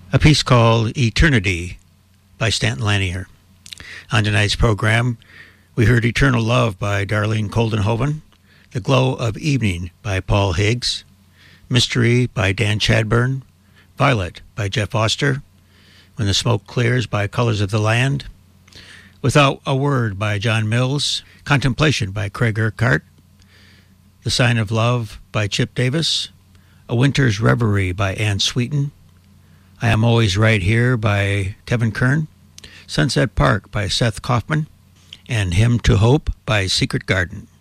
A piece called Eternity by Stanton Lanier. On tonight's program, we heard Eternal Love by Darlene Coldenhoven, The Glow of Evening by Paul Higgs, Mystery by Dan Chadburn, Violet by Jeff Oster, When the Smoke Clears by Colors of the Land, Without a Word by John Mills, Contemplation by Craig Urquhart, The Sign of Love by Chip Davis, A Winter's Reverie by Ann Sweeten, I Am Always Right Here by Kevin Kern, Sunset Park by Seth Kaufman, and Hymn to Hope by Secret Garden.